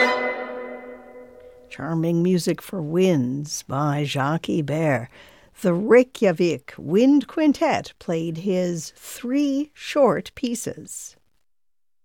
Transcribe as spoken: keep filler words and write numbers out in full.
Charming music for winds by Jacques Ibert. The Reykjavik Wind Quintet played his three short pieces.